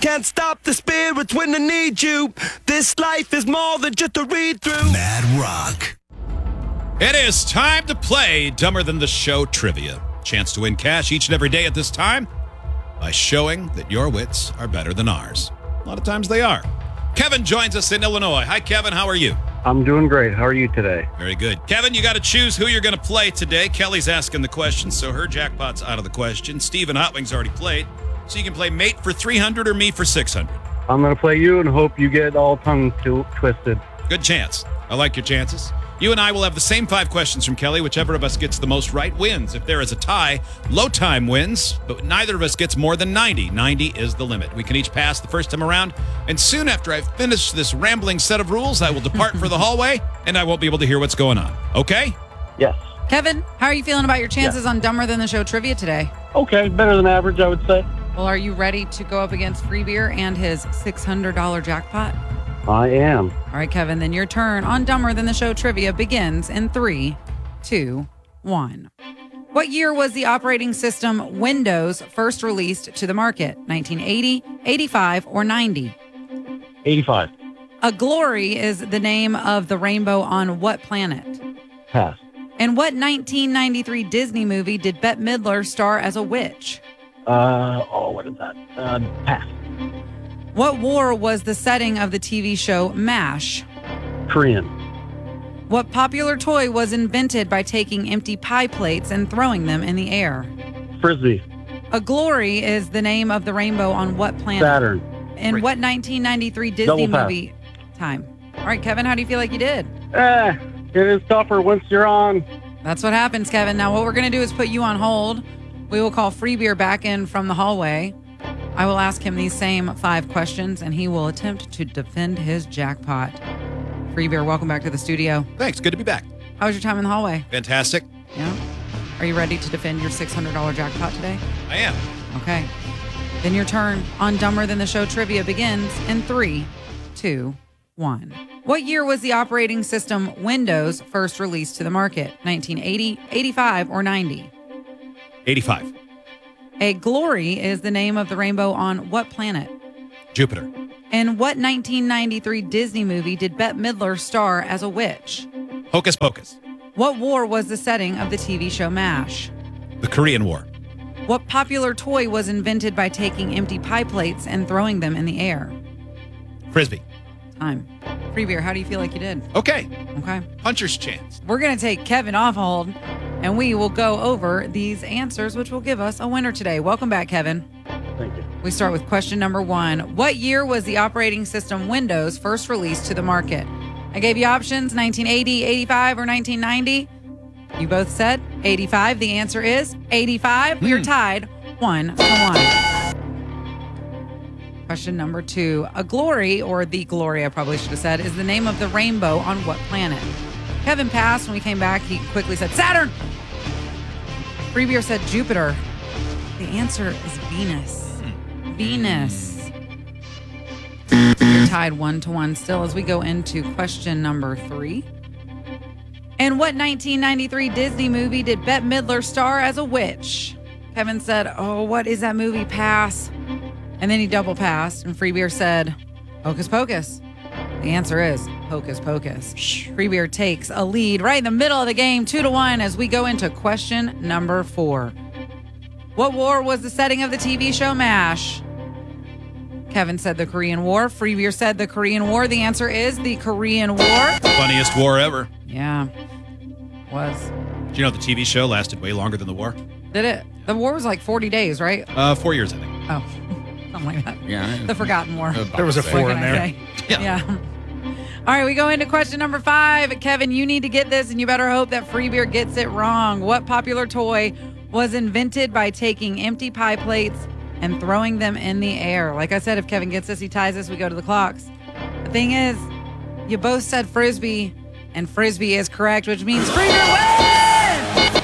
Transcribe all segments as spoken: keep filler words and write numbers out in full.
can't stop the spirits when I need you. This life is more than just a read-through. Mad Rock. It is time to play Dumber Than the Show Trivia. Chance to win cash each and every day at this time by showing that your wits are better than ours. A lot of times they are. Kevin joins us in Illinois. Hi, Kevin. How are you? I'm doing great. How are you today? Very good. Kevin, you got to choose who you're going to play today. Kelly's asking the question, so her jackpot's out of the question. Steven Hot Wings already played, so you can play mate for three hundred or me for six hundred. I'm going to play you and hope you get all tongue t- twisted. Good chance. I like your chances. You and I will have the same five questions from Kelly. Whichever of us gets the most right wins. If there is a tie, low time wins, but neither of us gets more than ninety. ninety is the limit. We can each pass the first time around, and soon after I've finished this rambling set of rules, I will depart for the hallway, and I won't be able to hear what's going on. Okay? Yes. Kevin, how are you feeling about your chances yeah. on Dumber Than the Show trivia today? Okay, better than average, I would say. Well, are you ready to go up against Free Beer and his six hundred dollars jackpot? I am. All right, Kevin, then your turn on Dumber Than the Show trivia begins in three, two, one. What year was the operating system Windows first released to the market? nineteen eighty, eighty-five, or ninety? eighty-five. A glory is the name of the rainbow on what planet? Pass. In what nineteen ninety-three Disney movie did Bette Midler star as a witch? Uh, oh, what is that? Uh, pass. What war was the setting of the T V show MASH? Korean. What popular toy was invented by taking empty pie plates and throwing them in the air? Frisbee. A glory is the name of the rainbow on what planet? Saturn. In what nineteen ninety-three Disney movie? Time. All right, Kevin, how do you feel like you did? Eh, it is tougher once you're on. That's what happens, Kevin. Now, what we're going to do is put you on hold. We will call Free Beer back in from the hallway. I will ask him these same five questions, and he will attempt to defend his jackpot. Free Beer, welcome back to the studio. Thanks. Good to be back. How was your time in the hallway? Fantastic. Yeah? Are you ready to defend your six hundred dollars jackpot today? I am. Okay. Then your turn on Dumber Than the Show trivia begins in three, two, one. What year was the operating system Windows first released to the market? nineteen eighty, eighty-five, or ninety? eighty-five. A glory is the name of the rainbow on what planet? Jupiter. In what nineteen ninety-three Disney movie did Bette Midler star as a witch? Hocus Pocus. What war was the setting of the T V show MASH? The Korean War. What popular toy was invented by taking empty pie plates and throwing them in the air? Frisbee. Time. Free Beer, how do you feel like you did? Okay. Okay. Puncher's chance. We're going to take Kevin off hold, and we will go over these answers, which will give us a winner today. Welcome back, Kevin. Thank you. We start with question number one. What year was the operating system Windows first released to the market? I gave you options, nineteen eighty, eighty-five, or nineteen ninety. You both said eighty-five. The answer is eighty-five. Hmm. We are tied one to one. Question number two. A glory, or the glory I probably should have said, is the name of the rainbow on what planet? Kevin passed. When we came back, he quickly said Saturn. Free Beer said Jupiter. The answer is Venus. Venus. You're tied one to one still as we go into question number three. In what nineteen ninety-three Disney movie did Bette Midler star as a witch? Kevin said, oh, what is that movie? Pass. And then he double passed, and Free Beer said, Hocus Pocus. The answer is Hocus Pocus. Free Beer takes a lead right in the middle of the game, two to one, as we go into question number four. What war was the setting of the T V show MASH? Kevin said the Korean War. Free Beer said the Korean War. The answer is the Korean War. Funniest war ever. Yeah, was. Do you know the T V show lasted way longer than the war? Did it? The war was like forty days, right? Uh, four years, I think. Oh, something like that. Yeah. The Forgotten War. There was a four in there. Yeah. yeah. All right, we go into question number five. Kevin, you need to get this, and you better hope that Free Beer gets it wrong. What popular toy was invented by taking empty pie plates and throwing them in the air? Like I said, if Kevin gets this, he ties us, we go to the clocks. The thing is, you both said Frisbee, and Frisbee is correct, which means Free Beer wins!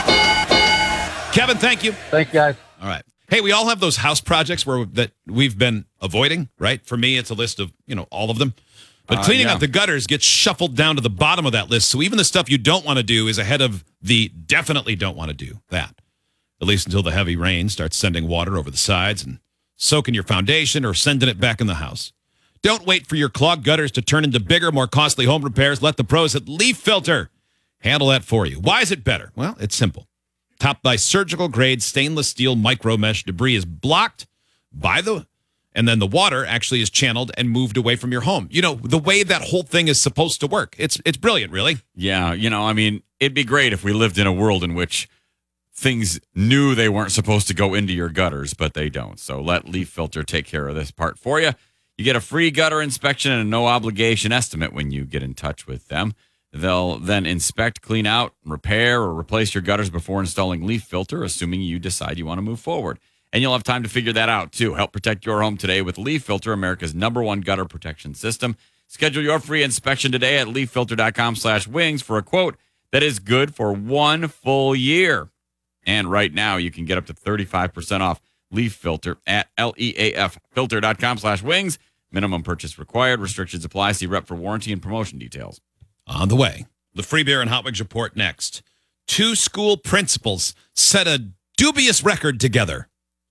Kevin, thank you. Thanks, guys. All right. Hey, we all have those house projects where that we've been avoiding, right? For me, it's a list of, you know, all of them. But Uh, cleaning yeah. up the gutters gets shuffled down to the bottom of that list. So even the stuff you don't want to do is ahead of the definitely don't want to do that. At least until the heavy rain starts sending water over the sides and soaking your foundation, or sending it back in the house. Don't wait for your clogged gutters to turn into bigger, more costly home repairs. Let the pros at Leaf Filter handle that for you. Why is it better? Well, it's simple. Topped by surgical-grade stainless steel micro mesh, debris is blocked by the, and then the water actually is channeled and moved away from your home. You know, the way that whole thing is supposed to work. It's it's brilliant, really. Yeah, you know, I mean, it'd be great if we lived in a world in which things knew they weren't supposed to go into your gutters, but they don't. So let Leaf Filter take care of this part for you. You get a free gutter inspection and a no-obligation estimate when you get in touch with them. They'll then inspect, clean out, repair, or replace your gutters before installing Leaf Filter, assuming you decide you want to move forward. And you'll have time to figure that out, too. Help protect your home today with Leaf Filter, America's number one gutter protection system. Schedule your free inspection today at leaffilter.com slash wings for a quote that is good for one full year. And right now, you can get up to thirty-five percent off Leaf Filter at leaffilter.com slash wings. Minimum purchase required. Restrictions apply. See rep for warranty and promotion details. On the way, the Free Beer and Hot Wings report next. Two school principals set a dubious record together.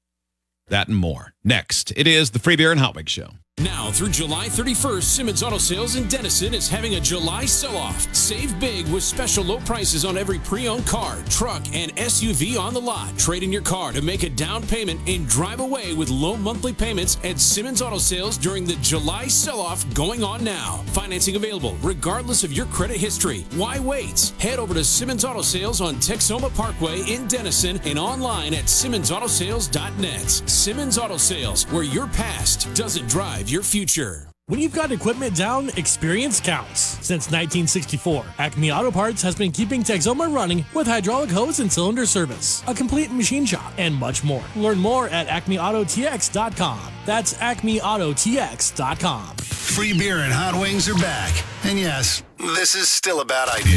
That and more. Next, it is the Free Beer and Hot Wings Show. Now through July thirty-first, Simmons Auto Sales in Denison is having a July sell-off. Save big with special low prices on every pre-owned car, truck, and S U V on the lot. Trade in your car to make a down payment and drive away with low monthly payments at Simmons Auto Sales during the July sell-off going on now. Financing available regardless of your credit history. Why wait? Head over to Simmons Auto Sales on Texoma Parkway in Denison and online at simmons auto sales dot net. Simmons Auto Sales, where your past doesn't drive your future. When you've got equipment down, experience counts. Since nineteen sixty-four, Acme Auto Parts has been keeping Texoma running with hydraulic hose and cylinder service, a complete machine shop, and much more. Learn more at acme auto t x dot com. That's acme auto t x dot com. Free Beer and Hot Wings are back. And yes, this is still a bad idea.